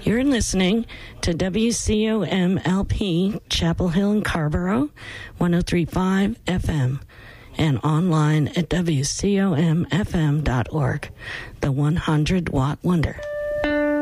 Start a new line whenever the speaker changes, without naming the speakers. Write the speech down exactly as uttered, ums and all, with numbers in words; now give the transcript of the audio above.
You're listening to W C O M L P, Chapel Hill and Carrboro, one oh three point five F M, and online at W C O M F M dot org, the one hundred watt wonder.